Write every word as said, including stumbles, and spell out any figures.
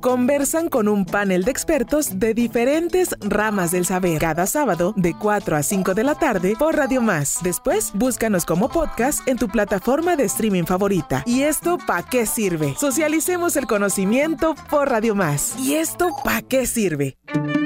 conversan con un panel de expertos de diferentes ramas del saber. Cada sábado de cuatro a cinco de la tarde por Radio Más. Después, búscanos como podcast en tu plataforma de streaming favorita. ¿Y esto pa' qué sirve? Socialicemos el conocimiento por Radio Más. ¿Y esto pa' qué sirve?